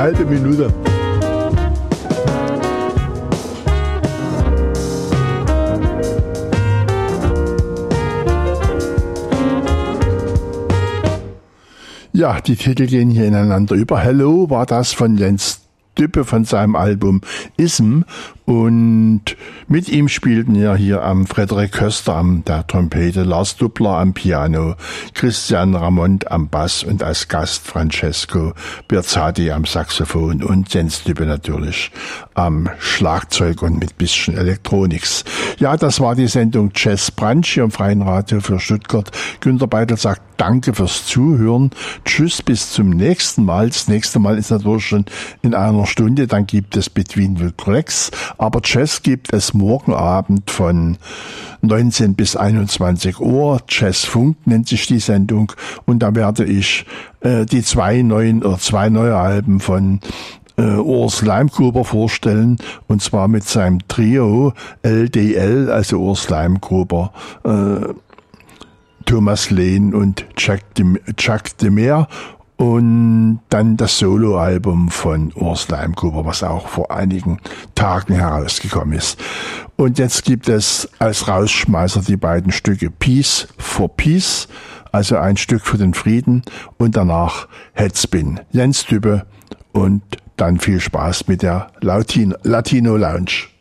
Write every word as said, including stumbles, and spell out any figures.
halbe Minute. Ja, die Titel gehen hier ineinander über. Hello war das von Jens Dübbe von seinem Album Ism, und mit ihm spielten ja hier am Frederik Köster am der Trompete, Lars Dubler am Piano, Christian Ramond am Bass und als Gast Francesco Berzati am Saxophon und Jens Dübbe natürlich am Schlagzeug und mit bisschen Elektroniks. Ja, das war die Sendung Jazz Brunch hier im Freien Radio für Stuttgart. Günter Beitel sagt Danke fürs Zuhören. Tschüss, bis zum nächsten Mal. Das nächste Mal ist natürlich schon in einer Stunde, dann gibt es Between the Cracks. Aber Jazz gibt es morgen Abend von neunzehn bis einundzwanzig Uhr. Jazzfunk nennt sich die Sendung. Und da werde ich äh, die zwei neuen oder zwei neue Alben von äh, Urs Leimgruber vorstellen. Und zwar mit seinem Trio L D L, also Urs Leimgruber, äh, Thomas Lehn und Jack de, Jack de Meer. Und dann das Soloalbum von Urs Leimgruber, was auch vor einigen Tagen herausgekommen ist. Und jetzt gibt es als Rausschmeißer die beiden Stücke Peace for Peace, also ein Stück für den Frieden, und danach Headspin, Jens Dübbe, und dann viel Spaß mit der Latino Lounge.